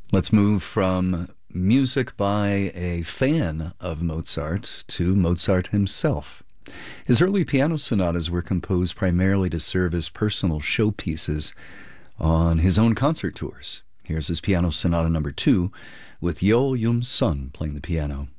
Let's move from music by a fan of Mozart to Mozart himself. His early piano sonatas were composed primarily to serve as personal showpieces on his own concert tours. Here's his Piano Sonata Number 2 with Yo Yum Sun playing the piano.